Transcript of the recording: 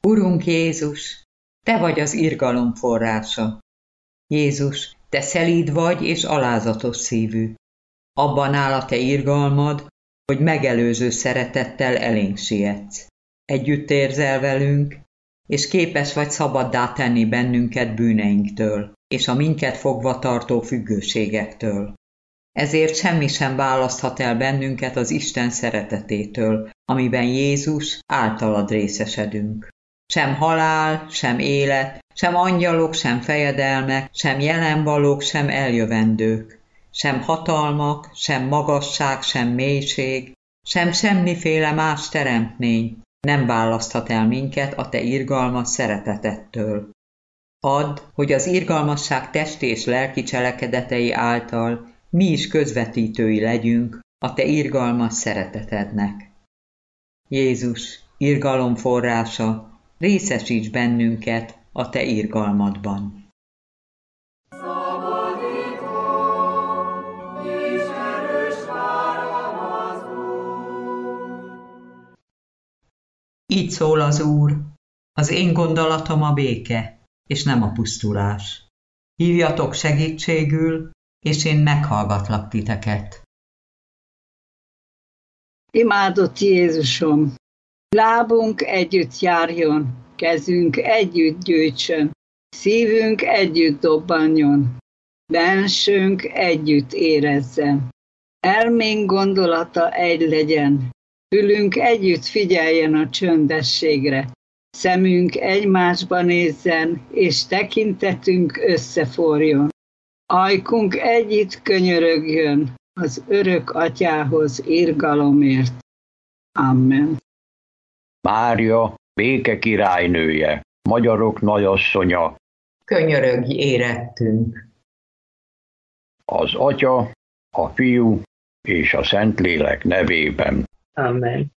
Urunk Jézus, Te vagy az irgalom forrása. Jézus, Te szelíd vagy és alázatos szívű. Abban áll a Te irgalmad, hogy megelőző szeretettel elénk sietsz. Együtt érzel velünk, és képes vagy szabaddá tenni bennünket bűneinktől, és a minket fogva tartó függőségektől. Ezért semmi sem választhat el bennünket az Isten szeretetétől, amiben Jézus általad részesedünk. Sem halál, sem élet, sem angyalok, sem fejedelmek, sem jelenvalók, sem eljövendők, sem hatalmak, sem magasság, sem mélység, sem semmiféle más teremtmény nem választhat el minket a Te irgalmas szeretetettől. Add, hogy az irgalmasság testi és lelki cselekedetei által mi is közvetítői legyünk a Te irgalmas szeretetednek. Jézus, irgalom forrása, részesíts bennünket a Te irgalmadban. Így szól az Úr, az én gondolatom a béke, és nem a pusztulás. Hívjatok segítségül, és én meghallgatlak titeket. Imádott Jézusom, lábunk együtt járjon, kezünk együtt gyűjtsön, szívünk együtt dobbanjon, bensőnk együtt érezzen. Elménk gondolata egy legyen, fülünk együtt figyeljen a csöndességre, szemünk egymásba nézzen, és tekintetünk összeforjon. Ajkunk együtt könyörögjön az örök Atyához irgalomért. Amen. Mária, béke királynője, magyarok nagyasszonya, Könyörögj érettünk! az Atya, a Fiú és a Szentlélek nevében. Amen.